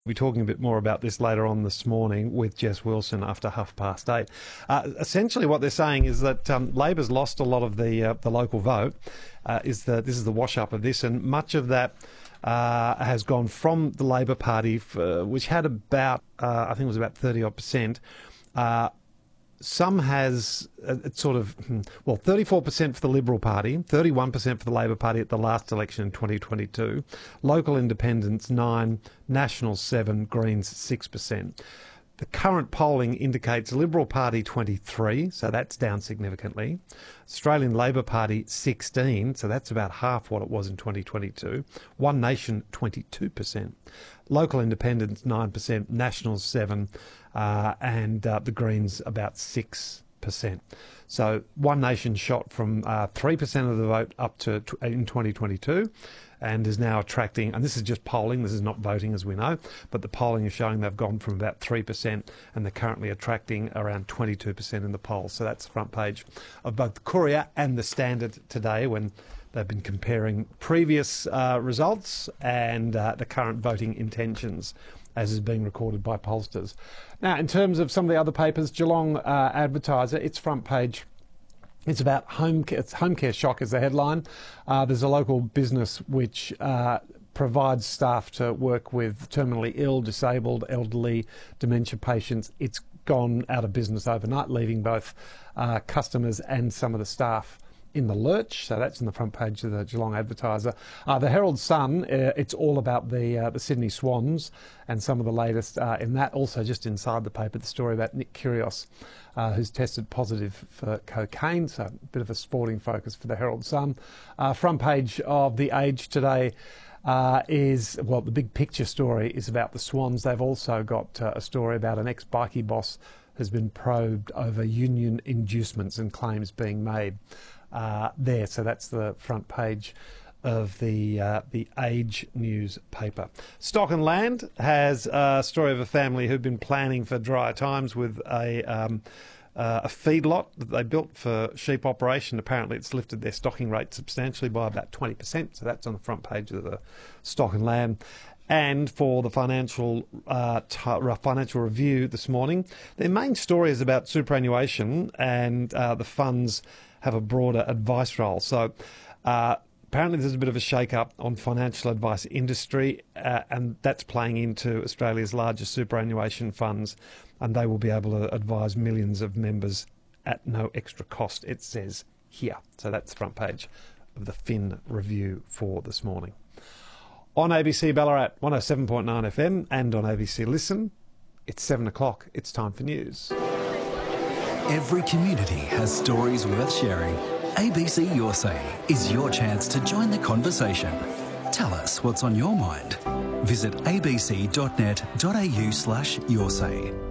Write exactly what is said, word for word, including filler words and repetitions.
We'll be talking a bit more about this later on this morning with Jess Wilson after half past eight. Uh, essentially, what they're saying is that um, Labor's lost a lot of the uh, the local vote. Uh, is the this is the wash up of this, and much of that uh, has gone from the Labor Party, for, which had about uh, I think it was about thirty odd percent. Uh, Some has, uh, it's sort of, well, thirty-four percent for the Liberal Party, thirty-one percent for the Labor Party at the last election in twenty twenty-two, local independents nine, Nationals seven, Greens six percent. The current polling indicates Liberal Party twenty-three, so that's down significantly. Australian Labor Party sixteen, so that's about half what it was in twenty twenty-two. One Nation twenty-two percent. Local independents nine percent, Nationals seven percent. Uh, and uh, the Greens about six percent. So One Nation shot from uh, three percent of the vote up to t- in twenty twenty-two and is now attracting, and this is just polling, this is not voting as we know, but the polling is showing they've gone from about three percent and they're currently attracting around twenty-two percent in the polls. So that's the front page of both the Courier and the Standard today when they've been comparing previous uh, results and uh, the current voting intentions as is being recorded by pollsters. Now, in terms of some of the other papers, Geelong uh, Advertiser, its front page, it's about home care, it's home care shock is the headline. Uh, there's a local business which uh, provides staff to work with terminally ill, disabled, elderly, dementia patients. It's gone out of business overnight, leaving both uh, customers and some of the staff in the lurch. So that's in the front page of the Geelong Advertiser. Uh, the Herald Sun, uh, it's all about the uh, the Sydney Swans and some of the latest uh, in that. Also just inside the paper, the story about Nick Kyrgios, uh, who's tested positive for cocaine. So a bit of a sporting focus for the Herald Sun. Uh, front page of The Age today uh, is, well, the big picture story is about the Swans. They've also got uh, a story about an ex-bikie boss has been probed over union inducements and claims being made Uh, there. So that's the front page of the uh, the Age newspaper. Stock and Land has a story of a family who've been planning for drier times with a um, uh, a feedlot that they built for sheep operation. Apparently it's lifted their stocking rate substantially by about twenty percent. So that's on the front page of the Stock and Land. And for the financial uh, t- financial review this morning, their main story is about superannuation and uh, the funds have a broader advice role. So uh, apparently there's a bit of a shake-up on financial advice industry uh, and that's playing into Australia's largest superannuation funds, and they will be able to advise millions of members at no extra cost, it says here. So that's the front page of the Fin review for this morning. On A B C Ballarat one oh seven point nine F M and on A B C Listen, it's seven o'clock. It's time for news. Every community has stories worth sharing. A B C Your Say is your chance to join the conversation. Tell us what's on your mind. Visit abc.net.au slash your say.